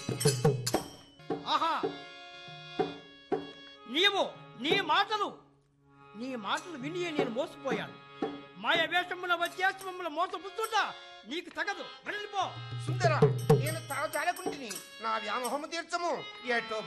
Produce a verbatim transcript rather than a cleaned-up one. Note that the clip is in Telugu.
ఆహా, నీవు నీ మాటలు నీ మాటలు విని నేను మోసపోయాను. మాయ వేషముల వచ్చేశ్వముల మోసపుస్తుంటా నీకు తగదు, వెళ్ళిపో. సుందర, నేను తాగజాలకుంటిని, నా వ్యామోహము తీర్చము. ఏటో